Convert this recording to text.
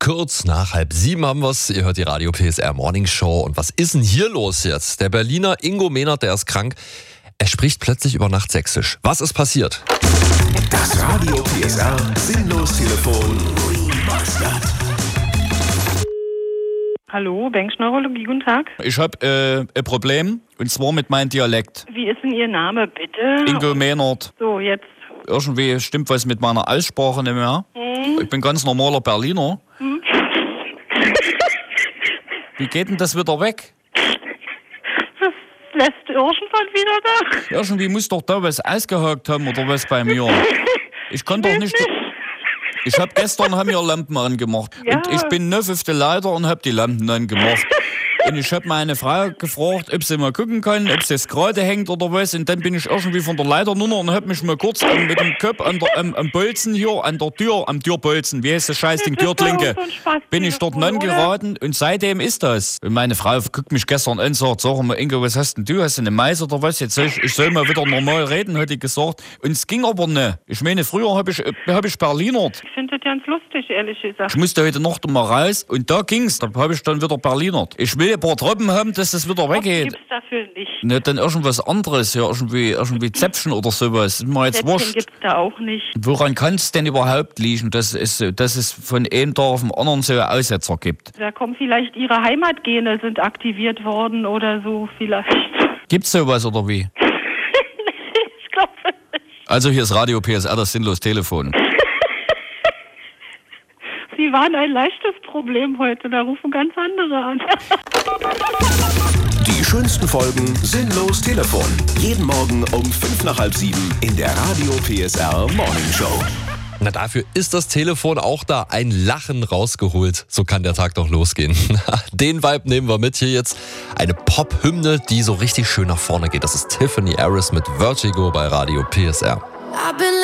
Kurz nach 6:30 haben wir's. Ihr hört die Radio PSR Morning Show. Und was ist denn hier los jetzt? Der Berliner Ingo Mehnert, der ist krank. Er spricht plötzlich über Nacht Sächsisch. Was ist passiert? Das Radio PSR Sinnlos-Telefon. Hallo, Bankschneurologie, guten Tag. Ich habe ein Problem, und zwar mit meinem Dialekt. Wie ist denn Ihr Name, bitte? Ingo Mehnert. So, jetzt. Irgendwie stimmt was mit meiner Aussprache nicht mehr. Ich bin ganz normaler Berliner. Wie geht denn das wieder weg? Was lässt irgendwann wieder da? Irgendwie muss doch da was ausgehakt haben oder was bei mir. Ich kann doch nicht... Ich habe gestern mir Lampen angemacht. Ja. Und ich bin neu auf der Leiter und habe die Lampen angemacht. Und ich habe meine Frau gefragt, ob sie mal gucken kann, ob sie es gerade hängt oder was. Und dann bin ich irgendwie von der Leiter runter und habe mich mal kurz mit dem Kopf am Bolzen hier, an der Tür, am Türbolzen, wie heißt das Scheißding, Türklinke, bin ich dort geraten und seitdem ist das. Und meine Frau guckt mich gestern an und sagt, sag mal Ingo, was hast denn du? Hast du eine Mais oder was? Jetzt ich soll mal wieder normal reden, hat die gesagt. Und es ging aber nicht. Ich meine, früher hab ich Berlinert. Ich finde das ganz lustig, ehrlich gesagt. Ich musste heute Nacht mal raus und da ging's. Da habe ich dann wieder Berlinert. Ich will ein paar Tropfen haben, dass das wieder weggeht. Gibt's dafür nicht. Ne, dann irgendwas anderes, ja, irgendwie Zäpfchen oder sowas. Ist mir jetzt Zäpfchen wurscht. gibt's da auch nicht. Woran kann es denn überhaupt liegen, dass es von einem Tag auf den anderen so Aussetzer gibt? Da kommen vielleicht Ihre Heimatgene sind aktiviert worden oder so vielleicht. Gibt's sowas oder wie? Ich glaube nicht. Also hier ist Radio PSR, das Sinnlos-Telefon. Sie waren ein leichtes Problem heute, da rufen ganz andere an. Die schönsten Folgen Sinnlos-Telefon. Jeden Morgen um 6:55 in der Radio PSR Morning Show. Na, dafür ist das Telefon auch da. Ein Lachen rausgeholt. So kann der Tag doch losgehen. Den Vibe nehmen wir mit. Hier jetzt eine Pop-Hymne, die so richtig schön nach vorne geht. Das ist Tiffany Harris mit Vertigo bei Radio PSR. I've been